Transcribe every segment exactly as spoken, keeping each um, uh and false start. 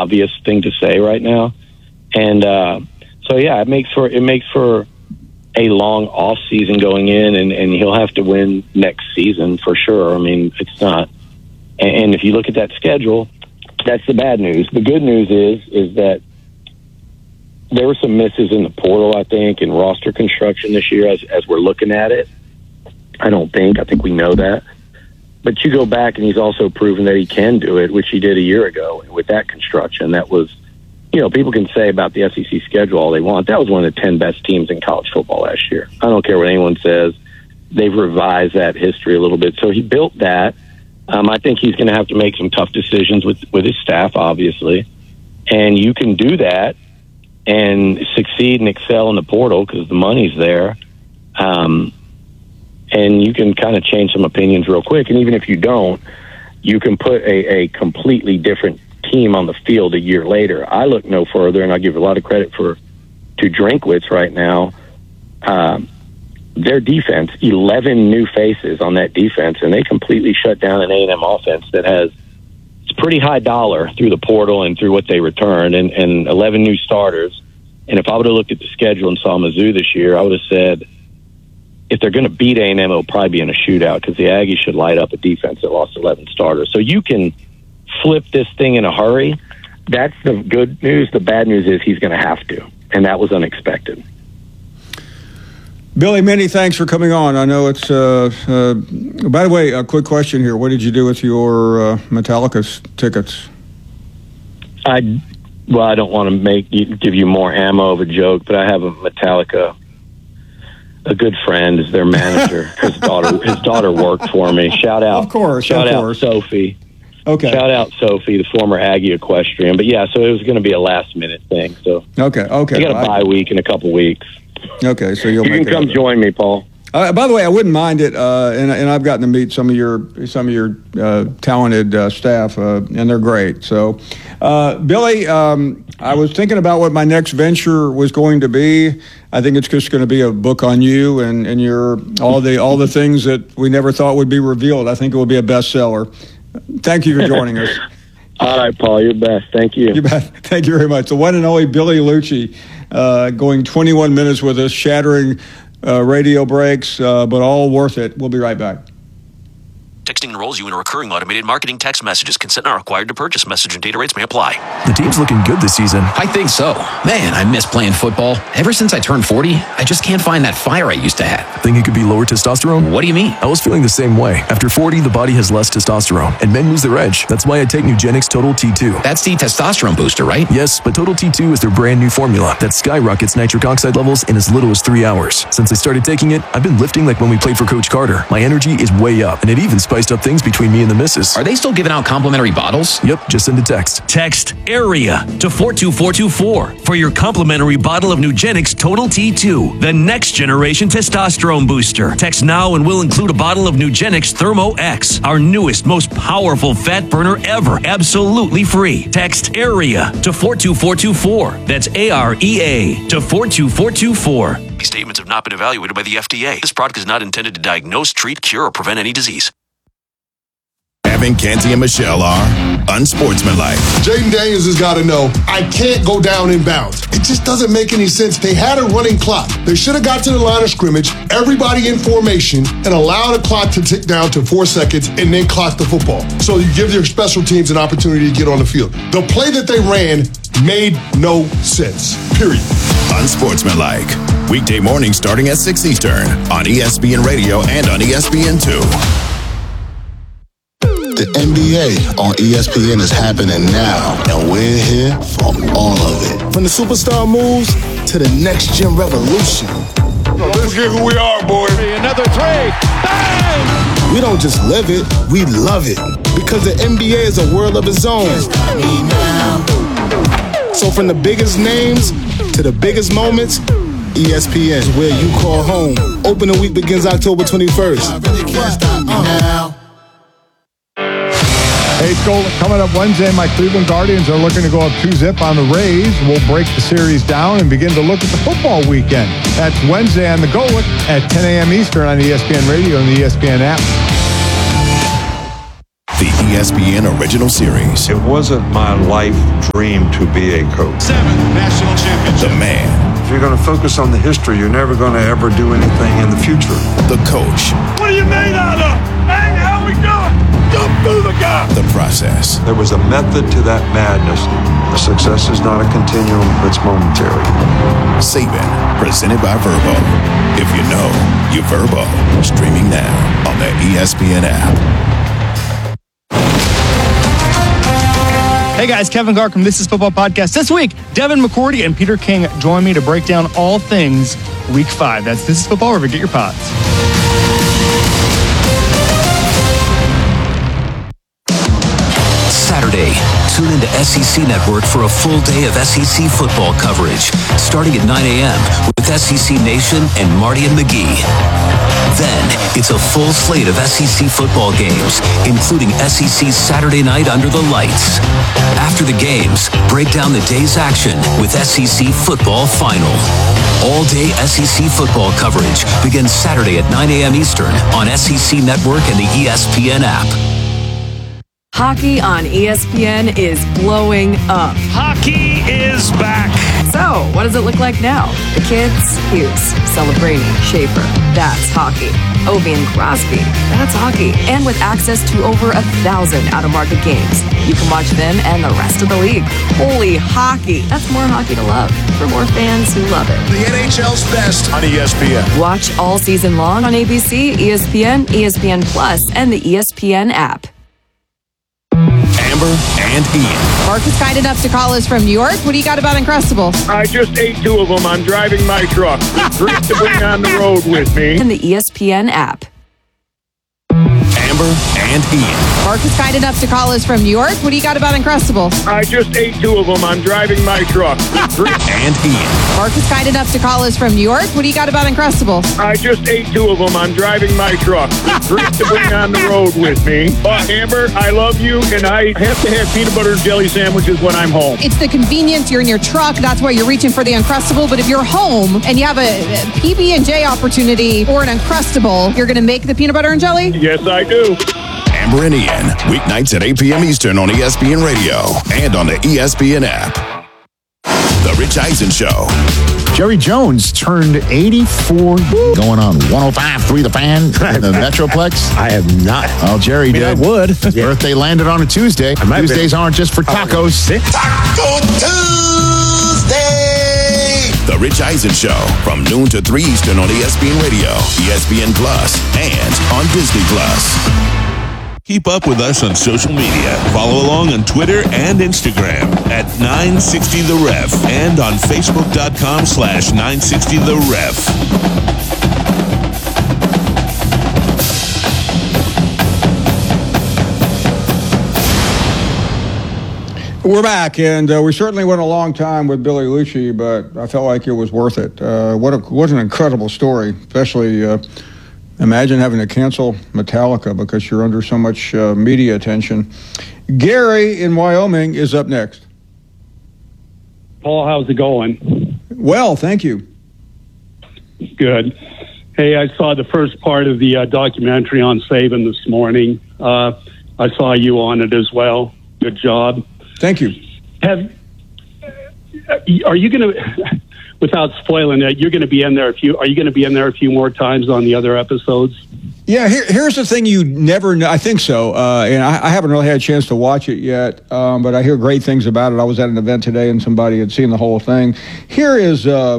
obvious thing to say right now. And uh, so, yeah, it makes for it makes for a long off season going in, and, and he'll have to win next season for sure. I mean, it's not. And, and if you look at that schedule, that's the bad news. The good news is is that there were some misses in the portal, I think, and roster construction this year as as we're looking at it. I don't think. I think we know that. But you go back, and he's also proven that he can do it, which he did a year ago with that construction. That was, you know, people can say about the S E C schedule all they want. That was one of the ten best teams in college football last year. I don't care what anyone says. They've revised that history a little bit. So he built that. Um, I think he's going to have to make some tough decisions with, with his staff, obviously. And you can do that and succeed and excel in the portal because the money's there. Um And you can kind of change some opinions real quick. And even if you don't, you can put a, a completely different team on the field a year later. I look no further, and I give a lot of credit for to Drinkwitz right now. Um, their defense, eleven new faces on that defense, and they completely shut down an A and M offense that has it's pretty high dollar through the portal and through what they return, and, and eleven new starters. And if I would have looked at the schedule and saw Mizzou this year, I would have said, if they're going to beat A and M, it'll probably be in a shootout because the Aggies should light up a defense that lost eleven starters. So you can flip this thing in a hurry. That's the good news. The bad news is he's going to have to, and that was unexpected. Billy, many thanks for coming on. I know it's, uh, uh, by the way, a quick question here. What did you do with your uh, Metallica tickets? I, well, I don't want to make give you more ammo of a joke, but I have a Metallica. A good friend is their manager. His daughter, his daughter worked for me. Shout out, of course, shout of out course. Sophie. Okay. Shout out Sophie, the former Aggie equestrian. But yeah, so it was going to be a last minute thing. So okay, okay. I got a well, bye I, week in a couple weeks. Okay, so you'll you make can come it join me, Paul. Uh, by the way, I wouldn't mind it, uh, and, and I've gotten to meet some of your some of your uh, talented uh, staff, uh, and they're great. So, uh, Billy, um, I was thinking about what my next venture was going to be. I think it's just going to be a book on you and, and your all the all the things that we never thought would be revealed. I think it will be a bestseller. Thank you for joining us. All right, Paul, you're best. Thank you. You bet. Thank you very much. The one and only Billy Liucci, uh, going twenty-one minutes with us, shattering Uh, radio breaks, uh, but all worth it. We'll be right back. Texting enrolls you in a recurring automated marketing text messages. Consent not required to purchase. Message and data rates may apply. The team's looking good this season. I think so. Man, I miss playing football. Ever since I turned forty, I just can't find that fire I used to have. Think it could be lower testosterone? What do you mean? I was feeling the same way. After forty, the body has less testosterone, and men lose their edge. That's why I take Nugenix Total T two. That's the testosterone booster, right? Yes, but Total T two is their brand new formula that skyrockets nitric oxide levels in as little as three hours. Since I started taking it, I've been lifting like when we played for Coach Carter. My energy is way up, and it even spiced up things between me and the missus. Are they still giving out complimentary bottles? Yep, just send a text. Text AREA to four two four two four for your complimentary bottle of Nugenix Total T two, the next generation testosterone booster. Text now and we'll include a bottle of Nugenix Thermo X, our newest, most powerful fat burner ever, absolutely free. Text AREA to four two four two four. That's A R E A to four two four two four. These statements have not been evaluated by the F D A. This product is not intended to diagnose, treat, cure, or prevent any disease. Evan, Canty, and Michelle are unsportsmanlike. Jaden Daniels has got to know, I can't go down in bounds. It just doesn't make any sense. They had a running clock. They should have got to the line of scrimmage, everybody in formation, and allow the clock to tick down to four seconds and then clock the football. So you give your special teams an opportunity to get on the field. The play that they ran made no sense, period. Unsportsmanlike. Weekday mornings starting at six Eastern on E S P N Radio and on E S P N two. The N B A on E S P N is happening now, and we're here for all of it. From the superstar moves to the next gen revolution. Let's get who we are, boy. Another three. Bang! We don't just live it, we love it. Because the N B A is a world of its own. So from the biggest names to the biggest moments, E S P N is where you call home. Opening week begins October twenty-first. I really can't stop me now. Eighth goal coming up Wednesday. My Cleveland Guardians are looking to go up two zip on the Rays. We'll break the series down and begin to look at the football weekend. That's Wednesday on the Go Look at ten a.m. Eastern on E S P N Radio and the E S P N app. The E E S P N original series. It wasn't my life dream to be a coach. Seven national championships. The man. If you're going to focus on the history, you're never going to ever do anything in the future. The coach. What are you made out of? Hey, how we doing? Jump through the gap. The process. There was a method to that madness. The success is not a continuum, it's momentary. Saban, presented by Verbo. If you know, you Verbo. Streaming now on the E S P N app. Hey guys, Kevin Gark from This Is Football Podcast. This week, Devin McCourty and Peter King join me to break down all things Week five. That's This Is Football, wherever you get your pods. Saturday, tune into S E C Network for a full day of S E C football coverage, starting at nine a.m. with S E C Nation and Marty and McGee. Then, it's a full slate of S E C football games, including S E C Saturday Night Under the Lights. After the games, break down the day's action with S E C Football Final. All-day S E C football coverage begins Saturday at nine a.m. Eastern on S E C Network and the E S P N app. Hockey on E S P N is blowing up. Hockey is back. So, what does it look like now? The kids, Hughes, Celebrini, Schaefer, that's hockey. Ovi and Crosby, that's hockey. And with access to over a thousand out-of-market games, you can watch them and the rest of the league. Holy hockey. That's more hockey to love for more fans who love it. The N H L's best on E S P N. Watch all season long on A B C, E S P N, E S P N Plus, and the E S P N app. Amber and Ian. Mark is kind enough to call us from New York. What do you got about Uncrustables? I just ate two of them. I'm driving my truck. Great to bring on the road with me. And the E S P N app. Amber and Ian. Mark is kind enough to call us from New York. What do you got about Uncrustables? I just ate two of them. I'm driving my truck. Great. And Ian. Mark is kind enough to call us from New York. What do you got about Uncrustables? I just ate two of them. I'm driving my truck. Great to bring on the road with me. Uh, Amber, I love you, and I have to have peanut butter and jelly sandwiches when I'm home. It's the convenience. You're in your truck. That's why you're reaching for the Uncrustable. But if you're home and you have a P B and J opportunity or an Uncrustable, you're going to make the peanut butter and jelly? Yes, I do. Amber and Ian, weeknights at eight p.m. Eastern on E S P N Radio and on the E S P N app. The Rich Eisen Show. Jerry Jones turned eighty-four, going on one oh five point three The Fan in the Metroplex. I have not. Well, Jerry I mean, did. I would. His Yeah. birthday landed on a Tuesday. Tuesdays aren't just for tacos. Taco Tuesday! The Rich Eisen Show from noon to three Eastern on E S P N Radio, E S P N Plus, and on Disney Plus. Keep up with us on social media. Follow along on Twitter and Instagram at nine sixty The Ref and on Facebook.com slash 960 The Ref. We're back, and uh, we certainly went a long time with Billy Lucci, but I felt like it was worth it. Uh, what, a, what an incredible story, especially uh, imagine having to cancel Metallica because you're under so much uh, media attention. Gary in Wyoming is up next. Paul, how's it going? Well, thank you. Good. Hey, I saw the first part of the uh, documentary on Saban this morning. Uh, I saw you on it as well. Good job. Thank you. Have are you going to, without spoiling it, you're going to be in there a few? Are you going to be in there a few more times on the other episodes? Yeah, here, here's the thing you never know. I think so. Uh, and I, I haven't really had a chance to watch it yet, um, but I hear great things about it. I was at an event today and somebody had seen the whole thing. Here is, uh,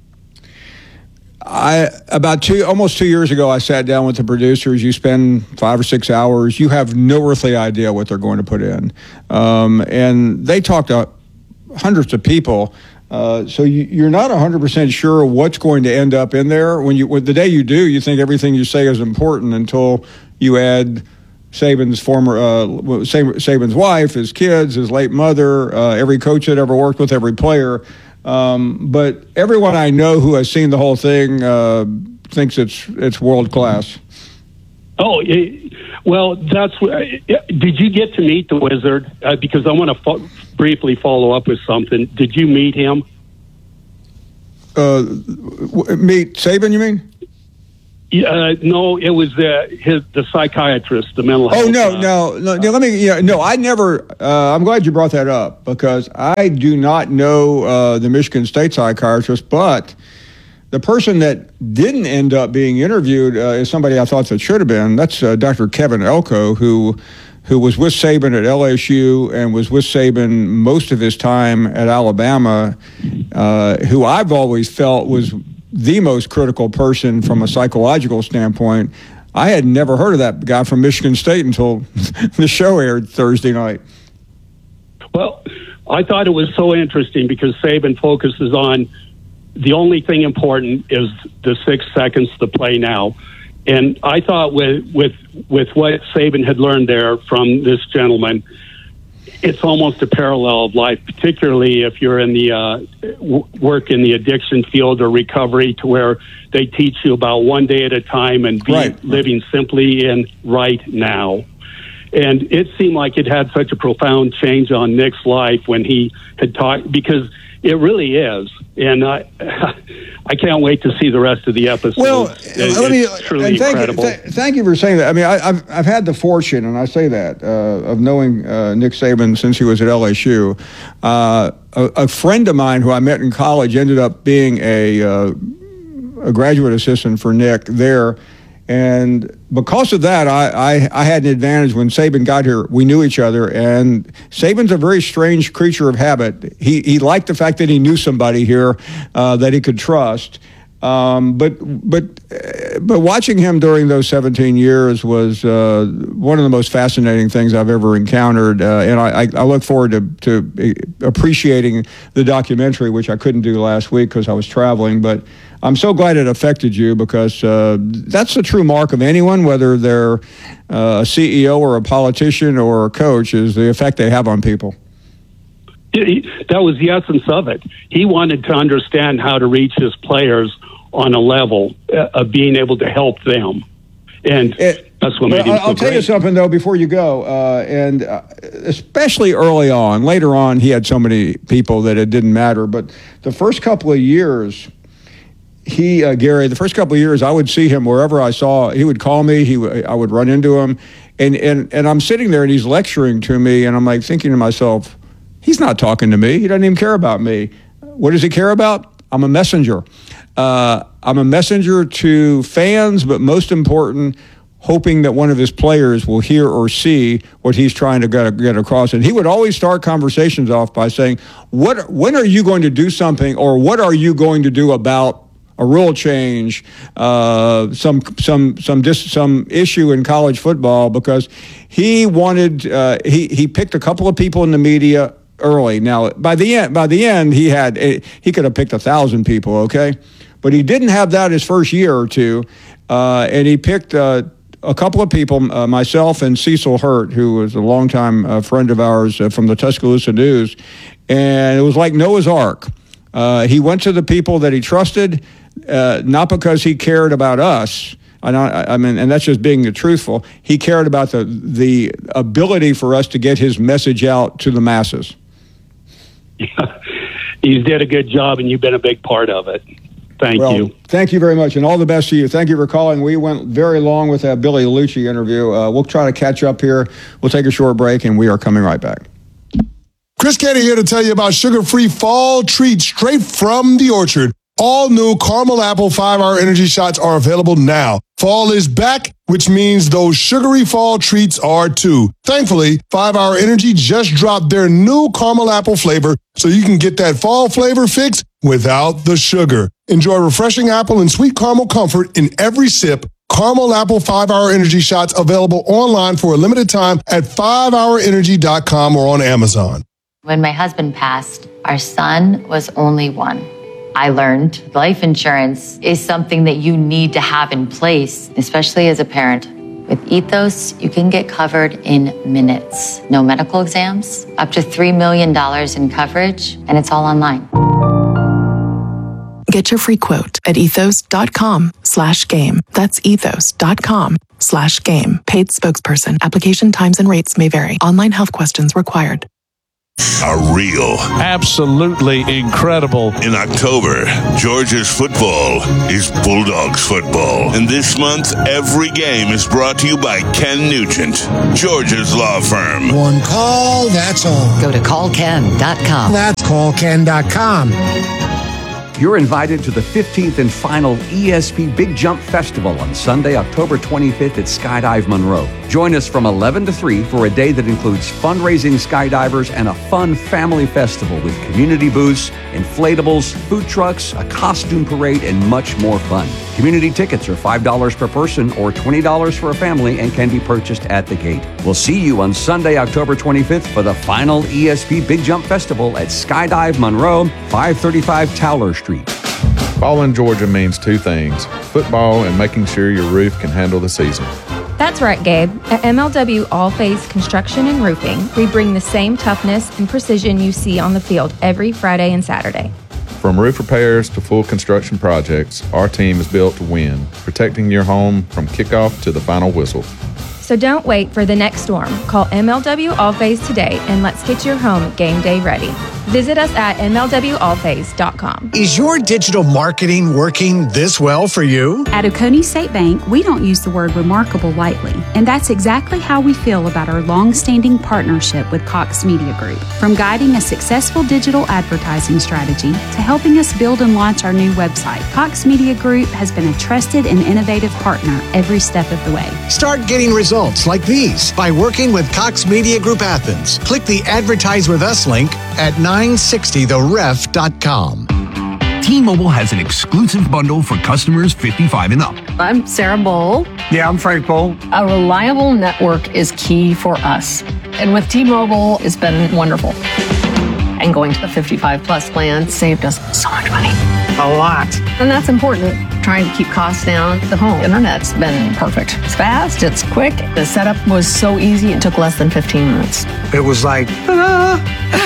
I about two, almost two years ago, I sat down with the producers. You spend five or six hours. You have no earthly idea what they're going to put in. Um, and they talked to hundreds of people. Uh, so you, you're not one hundred percent sure what's going to end up in there. When you, when the day you do, you think everything you say is important until you add Saban's former, uh, Saban's wife, his kids, his late mother, uh, every coach that ever worked with, every player. Um, but everyone I know who has seen the whole thing uh, thinks it's it's world class. Oh, well, that's what, did you get to meet the Wizard? Uh, because I want to fo- briefly follow up with something. Did you meet him? Uh, meet Saban, you mean? Uh, no, it was uh, his the psychiatrist, the mental health. Oh no, uh, no, no, no. Let me. Yeah, no, I never. Uh, I'm glad you brought that up because I do not know uh, the Michigan State psychiatrist, but the person that didn't end up being interviewed uh, is somebody I thought that should have been. That's uh, Doctor Kevin Elko, who who was with Saban at L S U and was with Saban most of his time at Alabama. Uh, who I've always felt was the most critical person from a psychological standpoint. I had never heard of that guy from Michigan State until the show aired Thursday night. Well, I thought it was so interesting because Saban focuses on the only thing important is the six seconds to play now. And I thought with with with what Saban had learned there from this gentleman, it's almost a parallel of life, particularly if you're in the uh, w- work in the addiction field or recovery, to where they teach you about one day at a time and be right. living simply in right now. And it seemed like it had such a profound change on Nick's life when he had talked, because it really is. And I, I can't wait to see the rest of the episode. Well, it, let me, it's truly and thank incredible. You, th- thank you for saying that. I mean, I, I've I've had the fortune, and I say that, uh, of knowing uh, Nick Saban since he was at L S U. Uh, a, a friend of mine who I met in college ended up being a uh, a graduate assistant for Nick there. And because of that, I, I, I had an advantage when Saban got here. We knew each other, and Saban's a very strange creature of habit. He he liked the fact that he knew somebody here uh, that he could trust. Um, but but but watching him during those seventeen years was uh, one of the most fascinating things I've ever encountered, uh, and I, I look forward to, to appreciating the documentary, which I couldn't do last week because I was traveling. But I'm so glad it affected you, because uh, that's the true mark of anyone, whether they're uh, a C E O or a politician or a coach, is the effect they have on people. That was the essence of it. He wanted to understand how to reach his players on a level of being able to help them. And it, that's what made him so I'll tell great. you something, though, before you go, uh, and uh, especially early on. Later on, he had so many people that it didn't matter. But the first couple of years, he, uh, Gary, the first couple of years, I would see him wherever I saw. He would call me. He, w- I would run into him. And, and, and I'm sitting there, and he's lecturing to me, and I'm like thinking to myself, he's not talking to me. He doesn't even care about me. What does he care about? I'm a messenger. Uh, I'm a messenger to fans, but most important, hoping that one of his players will hear or see what he's trying to get, get across. And he would always start conversations off by saying, "What? When are you going to do something, or what are you going to do about a rule change, uh, some some some dis, some issue in college football?" Because he wanted, uh, he he picked a couple of people in the media early. Now, by the end, by the end, he had he could have picked a thousand people, okay, but he didn't have that his first year or two, uh, and he picked uh, a couple of people, uh, myself and Cecil Hurt, who was a longtime uh, friend of ours uh, from the Tuscaloosa News, and it was like Noah's Ark. Uh, he went to the people that he trusted, uh, not because he cared about us. And I, I mean, and that's just being truthful. He cared about the the ability for us to get his message out to the masses. Yeah. You did a good job, and you've been a big part of it. Thank well, you. Thank you very much, and all the best to you. Thank you for calling. We went very long with that Billy Lucci interview. Uh, we'll try to catch up here. We'll take a short break, and we are coming right back. Chris Canty here to tell you about sugar-free fall treats straight from the orchard. All new caramel apple five-hour energy shots are available now. Fall is back, which means those sugary fall treats are too. Thankfully, five-hour Energy just dropped their new caramel apple flavor, so you can get that fall flavor fix without the sugar. Enjoy refreshing apple and sweet caramel comfort in every sip. Caramel apple five-hour energy shots available online for a limited time at five hour energy dot com or on Amazon. When my husband passed, our son was only one. I learned life insurance is something that you need to have in place, especially as a parent. With Ethos, you can get covered in minutes. No medical exams, up to three million dollars in coverage, and it's all online. Get your free quote at ethos.com slash game. That's ethos.com slash game. Paid spokesperson. Application times and rates may vary. Online health questions required. are real. Absolutely incredible. In October, Georgia's football is Bulldogs football. And this month, every game is brought to you by Ken Nugent, Georgia's law firm. One call, that's all. Go to call ken dot com. That's call ken dot com. You're invited to the fifteenth and final E S P Big Jump Festival on Sunday, October twenty-fifth at Skydive Monroe. Join us from eleven to three for a day that includes fundraising skydivers and a fun family festival with community booths, inflatables, food trucks, a costume parade, and much more fun. Community tickets are five dollars per person or twenty dollars for a family and can be purchased at the gate. We'll see you on Sunday, October twenty-fifth for the final E S P Big Jump Festival at Skydive Monroe, five thirty-five Towler Street. Fall in Georgia means two things: football and making sure your roof can handle the season. That's right, Gabe. At M L W All Phase Construction and Roofing, we bring the same toughness and precision you see on the field every Friday and Saturday. From roof repairs to full construction projects, our team is built to win, protecting your home from kickoff to the final whistle. So don't wait for the next storm. Call M L W All Phase today and let's get your home game day ready. Visit us at M L W all phase dot com. Is your digital marketing working this well for you? At Oconee State Bank, we don't use the word remarkable lightly, and that's exactly how we feel about our long-standing partnership with Cox Media Group. From guiding a successful digital advertising strategy to helping us build and launch our new website, Cox Media Group has been a trusted and innovative partner every step of the way. Start getting results like these by working with Cox Media Group Athens. Click the Advertise with Us link at nine sixty the ref dot com. T-Mobile has an exclusive bundle for customers fifty-five and up. I'm Sarah Bowl. Yeah, I'm Frank Bowl. A reliable network is key for us. And with T-Mobile, it's been wonderful. And going to the fifty-five plus plan saved us so much money. A lot. And that's important. Trying to keep costs down. The home internet's been perfect. It's fast, it's quick. The setup was so easy, it took less than fifteen minutes. It was like, ah.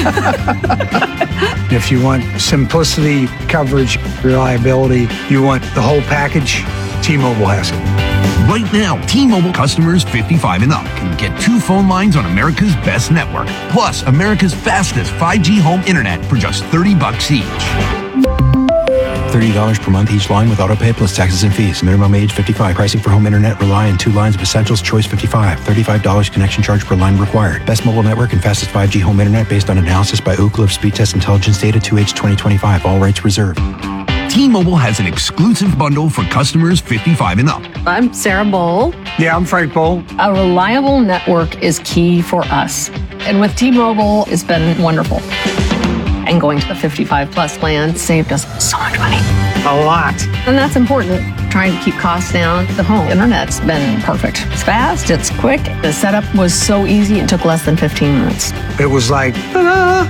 If you want simplicity, coverage, reliability, you want the whole package, T-Mobile has it. Right now, T-Mobile customers fifty-five and up can get two phone lines on America's best network, plus America's fastest five G home internet for just thirty bucks each. thirty dollars per month each line with autopay plus taxes and fees. Minimum age fifty-five. Pricing for home internet rely on two lines of Essentials Choice fifty-five. thirty-five dollars connection charge per line required. Best mobile network and fastest five G home internet based on analysis by Ookla of Speed Test Intelligence Data two H twenty twenty-five. All rights reserved. T-Mobile has an exclusive bundle for customers fifty-five and up. I'm Sarah Bowl. Yeah, I'm Frank Bowl. A reliable network is key for us. And with T-Mobile, it's been wonderful. And going to the fifty-five plus plan saved us so much money. A lot. And that's important. Trying to keep costs down. The home internet's been perfect. It's fast, it's quick. The setup was so easy, it took less than fifteen minutes. It was like, ah.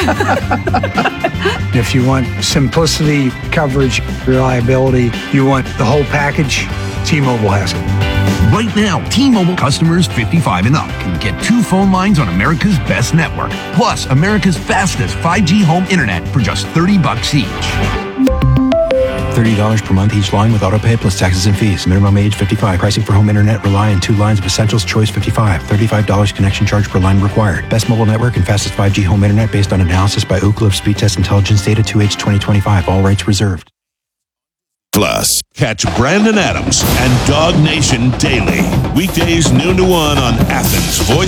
If you want simplicity, coverage, reliability, you want the whole package, T-Mobile has it. Right now, T-Mobile customers fifty-five and up can get two phone lines on America's best network, plus America's fastest five G home internet for just thirty bucks each. thirty dollars per month each line with autopay plus taxes and fees. Minimum age fifty-five. Pricing for home internet rely on two lines of Essentials Choice fifty-five. thirty-five dollars connection charge per line required. Best mobile network and fastest five G home internet based on analysis by Ookla of Speed Test Intelligence Data two H twenty twenty-five. All rights reserved. Plus, catch Brandon Adams and Dog Nation daily. Weekdays noon to one on Athens Voice